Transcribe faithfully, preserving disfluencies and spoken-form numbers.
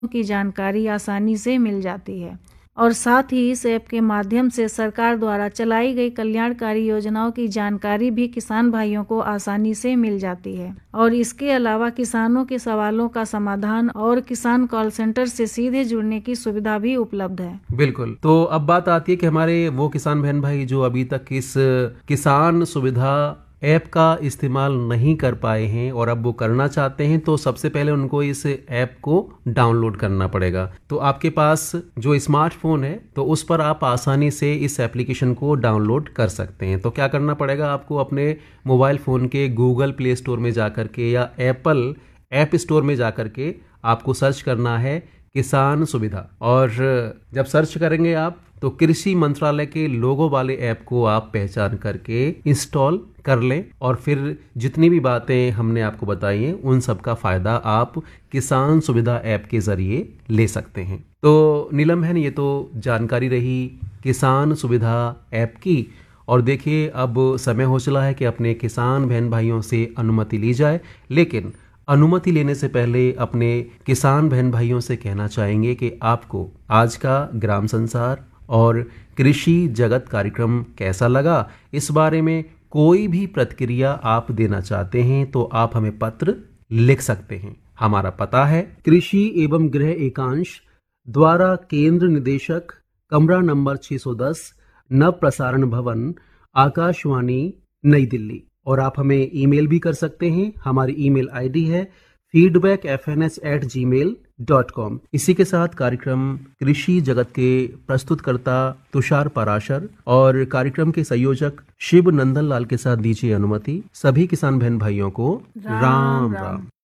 की जानकारी आसानी से मिल जाती है और साथ ही इस ऐप के माध्यम से सरकार द्वारा चलाई गई कल्याणकारी योजनाओं की जानकारी भी किसान भाइयों को आसानी से मिल जाती है। और इसके अलावा किसानों के सवालों का समाधान और किसान कॉल सेंटर से सीधे जुड़ने की सुविधा भी उपलब्ध है। बिल्कुल। तो अब बात आती है कि हमारे वो किसान बहन भाई जो अभी तक इस किसान सुविधा ऐप का इस्तेमाल नहीं कर पाए हैं और अब वो करना चाहते हैं, तो सबसे पहले उनको इस ऐप को डाउनलोड करना पड़ेगा। तो आपके पास जो स्मार्टफोन है तो उस पर आप आसानी से इस एप्लीकेशन को डाउनलोड कर सकते हैं। तो क्या करना पड़ेगा, आपको अपने मोबाइल फ़ोन के गूगल प्ले स्टोर में जाकर के या एप्पल ऐप स्टोर में जाकर के आपको सर्च करना है किसान सुविधा। और जब सर्च करेंगे आप तो कृषि मंत्रालय के लोगो वाले ऐप को आप पहचान करके इंस्टॉल कर लें और फिर जितनी भी बातें हमने आपको बताई हैं उन सब का फ़ायदा आप किसान सुविधा ऐप के ज़रिए ले सकते हैं। तो नीलम बहन, ये तो जानकारी रही किसान सुविधा ऐप की। और देखिए, अब समय हो चला है कि अपने किसान बहन भाइयों से अनुमति ली जाए, लेकिन अनुमति लेने से पहले अपने किसान बहन भाइयों से कहना चाहेंगे कि आपको आज का ग्राम संसार और कृषि जगत कार्यक्रम कैसा लगा। इस बारे में कोई भी प्रतिक्रिया आप देना चाहते हैं तो आप हमें पत्र लिख सकते हैं। हमारा पता है कृषि एवं गृह एकांश द्वारा केंद्र निदेशक, कमरा नंबर छह सौ दस, नव प्रसारण भवन, आकाशवाणी, नई दिल्ली। और आप हमें ईमेल भी कर सकते हैं। हमारी ईमेल आईडी है feedback F N S eight जी मेल डॉट कॉम। इसी के साथ कार्यक्रम कृषि जगत के प्रस्तुतकर्ता तुषार पराशर और कार्यक्रम के संयोजक शिव नंदन लाल के साथ दीजिए अनुमति। सभी किसान बहन भाइयों को राम राम, राम।